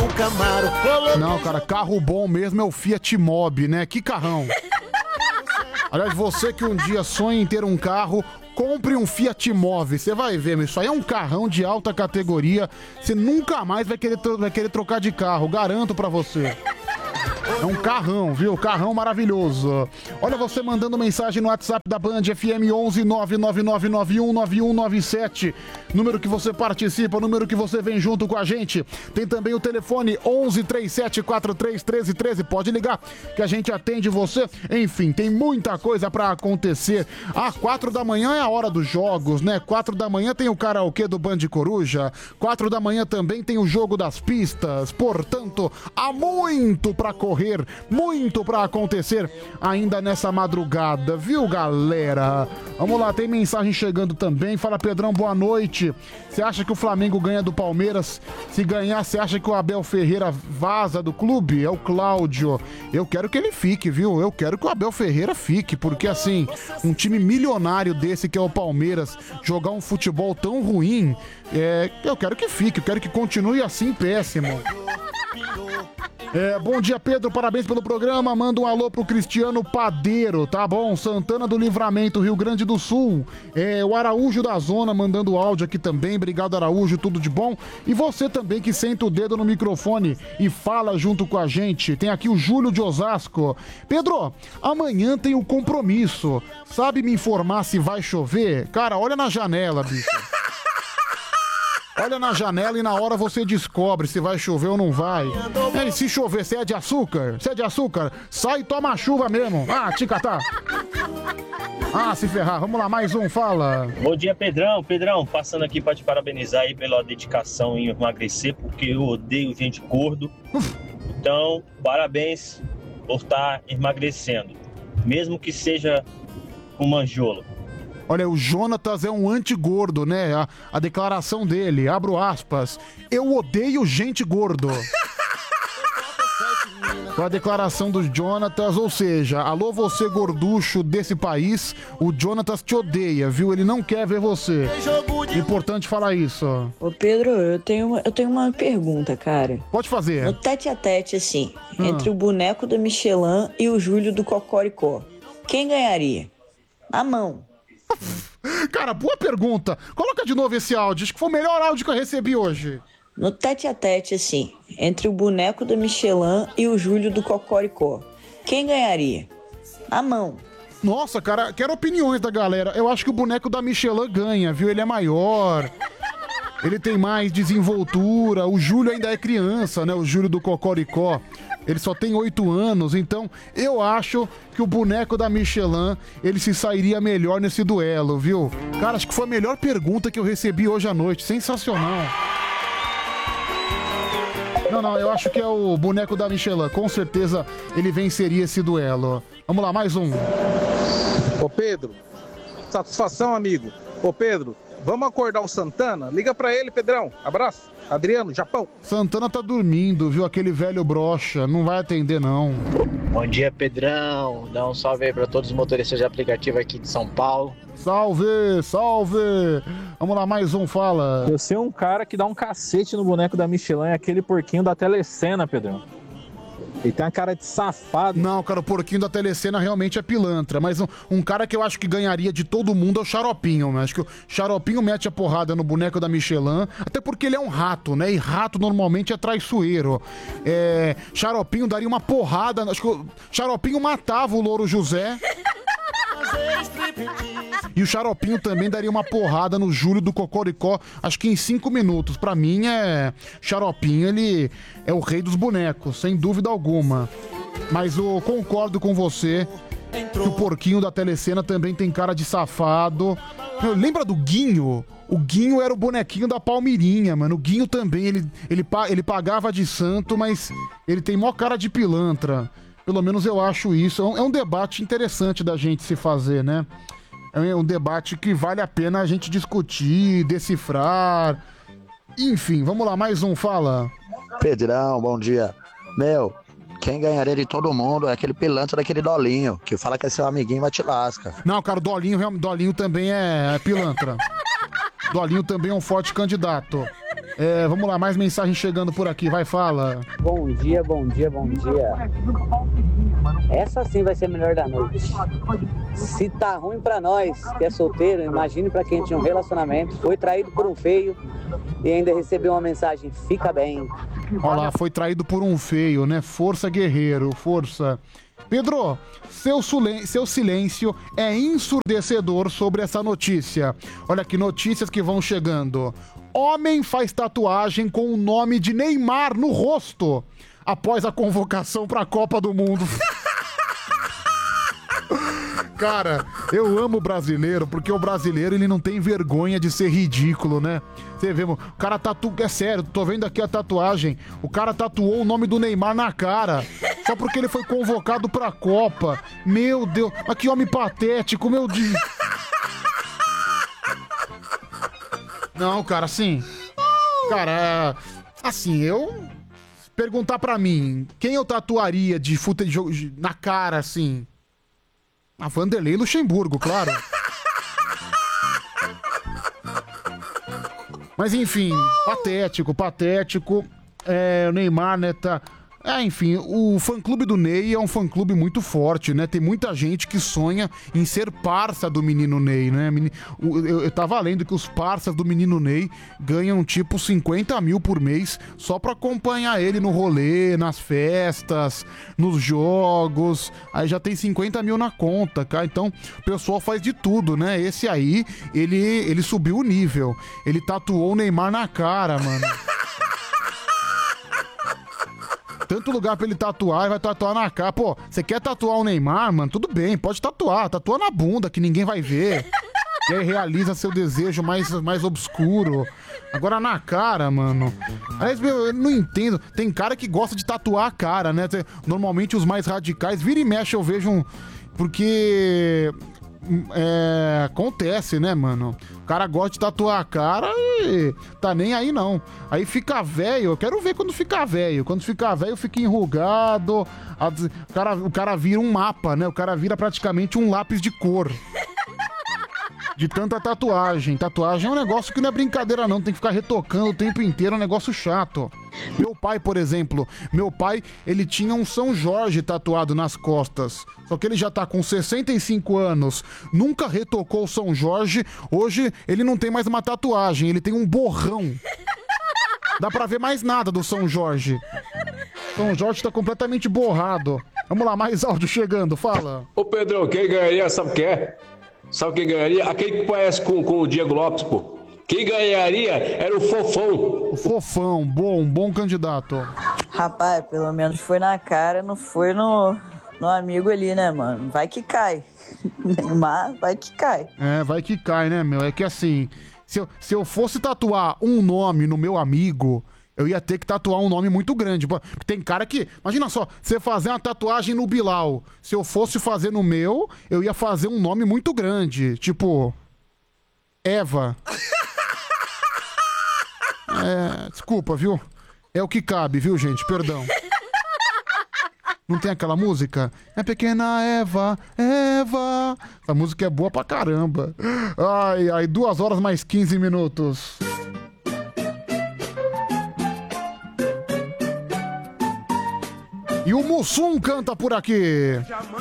Não, cara, carro bom mesmo é o Fiat Mobi, né? Que carrão. Aliás, você que um dia sonha em ter um carro, compre um Fiat Mobi. Você vai ver, isso aí é um carrão de alta categoria. Você nunca mais vai querer trocar de carro, garanto pra você. É um carrão, viu? Carrão maravilhoso. Olha você mandando mensagem no WhatsApp da Band FM 11 999919197. Número que você participa, número que você vem junto com a gente. Tem também o telefone 11 3743 1313. Pode ligar que a gente atende você. Enfim, tem muita coisa pra acontecer. 4 da manhã é a hora dos jogos, né? 4 da manhã tem o karaokê do Band Coruja. 4 da manhã também tem o jogo das pistas. Portanto, há muito pra correr, muito pra acontecer ainda nessa madrugada, viu, galera? Vamos lá, tem mensagem chegando também. Fala, Pedrão, boa noite. Você acha que o Flamengo ganha do Palmeiras? Se ganhar, você acha que o Abel Ferreira vaza do clube? É o Cláudio. Eu quero que ele fique, viu? Eu quero que o Abel Ferreira fique, porque assim, um time milionário desse que é o Palmeiras, jogar um futebol tão ruim, eu quero que fique, eu quero que continue assim, péssimo. Bom dia, Pedro, parabéns pelo programa. Manda um alô pro Cristiano Padeiro, tá bom? Santana do Livramento, Rio Grande do Sul. O Araújo da Zona mandando áudio aqui também. Obrigado, Araújo, tudo de bom. E você também que senta o dedo no microfone e fala junto com a gente. Tem aqui o Júlio de Osasco. Pedro, amanhã tem o compromisso. Sabe me informar se vai chover? Cara, olha na janela, bicho. Olha na janela e na hora você descobre se vai chover ou não vai. E se chover, você é de açúcar? Você é de açúcar? Sai e toma a chuva mesmo. Ticatá. Se ferrar. Vamos lá, mais um, fala. Bom dia, Pedrão. Pedrão, passando aqui pra te parabenizar aí pela dedicação em emagrecer, porque eu odeio gente gordo. Então, parabéns por estar emagrecendo. Mesmo que seja um manjolo. Olha, o Jonatas é um anti-gordo, né? A declaração dele, abro aspas, eu odeio gente gordo. A declaração do Jonatas, ou seja, alô você gorducho desse país, o Jonatas te odeia, viu? Ele não quer ver você. Importante falar isso. Ô Pedro, eu tenho uma pergunta, cara. Pode fazer. No tete a tete, assim, entre o boneco da Michelin e o Júlio do Cocoricó, quem ganharia? Na mão. Cara, boa pergunta. Coloca de novo esse áudio. Acho que foi o melhor áudio que eu recebi hoje. No tete a tete, assim, entre o boneco da Michelin e o Júlio do Cocoricó, quem ganharia? Na mão. Nossa, cara, quero opiniões da galera. Eu acho que o boneco da Michelin ganha, viu? Ele é maior. Ele tem mais desenvoltura. O Júlio ainda é criança, né? O Júlio do Cocoricó. Ele só tem 8 anos, então eu acho que o boneco da Michelin, ele se sairia melhor nesse duelo, viu? Cara, acho que foi a melhor pergunta que eu recebi hoje à noite. Sensacional. Não, eu acho que é o boneco da Michelin. Com certeza ele venceria esse duelo. Vamos lá, mais um. Ô Pedro, satisfação, amigo. Ô Pedro, vamos acordar o Santana? Liga pra ele, Pedrão. Abraço. Adriano, Japão. Santana tá dormindo, viu? Aquele velho broxa. Não vai atender, não. Bom dia, Pedrão. Dá um salve aí pra todos os motoristas de aplicativo aqui de São Paulo. Salve, salve. Vamos lá, mais um, fala. Eu sei um cara que dá um cacete no boneco da Michelin, aquele porquinho da Telecena, Pedrão. Ele tem uma cara de safado. Não, cara, o porquinho da Telecena realmente é pilantra. Mas um cara que eu acho que ganharia de todo mundo é o Xaropinho, né? Acho que o Xaropinho mete a porrada no boneco da Michelin, até porque ele é um rato, né? E rato normalmente é traiçoeiro. Xaropinho daria uma porrada. Acho que o Xaropinho matava o Louro José. E o Xaropinho também daria uma porrada no Júlio do Cocoricó, acho que em 5 minutos. Pra mim, Xaropinho, ele é o rei dos bonecos, sem dúvida alguma. Mas eu concordo com você que o porquinho da Telecena também tem cara de safado. Lembra do Guinho? O Guinho era o bonequinho da Palmeirinha, mano. O Guinho também, ele pagava de santo, mas ele tem mó cara de pilantra. Pelo menos eu acho isso. É um debate interessante da gente se fazer, né? É um debate que vale a pena a gente discutir, decifrar. Enfim, vamos lá, mais um, fala. Pedrão, bom dia. Meu, quem ganharia de todo mundo é aquele pilantra daquele Dolinho, que fala que é seu amiguinho, mas te lasca. Não, cara, o Dolinho também é pilantra. Dolinho também é um forte candidato. Vamos lá, mais mensagem chegando por aqui, vai, fala. Bom dia, bom dia, bom dia. Essa sim vai ser a melhor da noite. Se tá ruim pra nós, que é solteiro, imagine pra quem tinha um relacionamento, foi traído por um feio e ainda recebeu uma mensagem, fica bem. Olha lá, foi traído por um feio, né? Força, guerreiro, força. Pedro, seu silêncio é ensurdecedor sobre essa notícia. Olha que notícias que vão chegando. Homem faz tatuagem com o nome de Neymar no rosto após a convocação para a Copa do Mundo. Cara, eu amo o brasileiro, porque o brasileiro ele não tem vergonha de ser ridículo, né? Você vê, o cara tatuou, é sério, tô vendo aqui a tatuagem, o cara tatuou o nome do Neymar na cara, só porque ele foi convocado pra Copa. Meu Deus, mas que homem patético, meu Deus. Não, cara, assim, cara, assim, eu... Perguntar pra mim, quem eu tatuaria de futebol na cara, assim... A Vanderlei Luxemburgo, claro. Mas enfim, patético. O Neymar, né, tá... enfim, o fã-clube do Ney é um fã-clube muito forte, né? Tem muita gente que sonha em ser parça do menino Ney, né? Eu tava lendo que os parças do menino Ney ganham tipo 50 mil por mês só pra acompanhar ele no rolê, nas festas, nos jogos. Aí já tem 50 mil na conta, cara. Então o pessoal faz de tudo, né? Esse aí, ele subiu o nível. Ele tatuou o Neymar na cara, mano. Tanto lugar pra ele tatuar e vai tatuar na cara. Pô, você quer tatuar o Neymar, mano? Tudo bem, pode tatuar. Tatua na bunda, que ninguém vai ver. E aí realiza seu desejo mais obscuro. Agora na cara, mano. Aliás, eu não entendo. Tem cara que gosta de tatuar a cara, né? Normalmente os mais radicais, vira e mexe eu vejo um... Porque... acontece, né, mano? O cara gosta de tatuar a cara e tá nem aí, não. Aí fica velho, eu quero ver quando ficar velho. Quando ficar velho, fica enrugado. O cara vira um mapa, né? O cara vira praticamente um lápis de cor. De tanta tatuagem. Tatuagem é um negócio que não é brincadeira, não. Tem que ficar retocando o tempo inteiro, é um negócio chato. Meu pai, por exemplo, ele tinha um São Jorge tatuado nas costas. Só que ele já tá com 65 anos, nunca retocou o São Jorge. Hoje ele não tem mais uma tatuagem, ele tem um borrão. Dá pra ver mais nada do São Jorge. São Jorge tá completamente borrado. Vamos lá, mais áudio chegando, fala. Ô Pedrão, quem ganharia, sabe o que é? Sabe quem ganharia? Aquele que parece com o Diego Lopes, pô. Quem ganharia era o Fofão. O Fofão, bom candidato. Rapaz, pelo menos foi na cara, não foi no amigo ali, né, mano? Vai que cai. Mas vai que cai. Vai que cai, né, meu? É que assim, se eu fosse tatuar um nome no meu amigo, eu ia ter que tatuar um nome muito grande. Tem cara que... Imagina só, você fazer uma tatuagem no Bilal. Se eu fosse fazer no meu, eu ia fazer um nome muito grande. Tipo... Eva. Desculpa, viu? É o que cabe, viu, gente? Perdão. Não tem aquela música? É pequena Eva, Eva. Essa música é boa pra caramba. Ai, 2 horas mais 15 minutos. E o Mussum canta por aqui.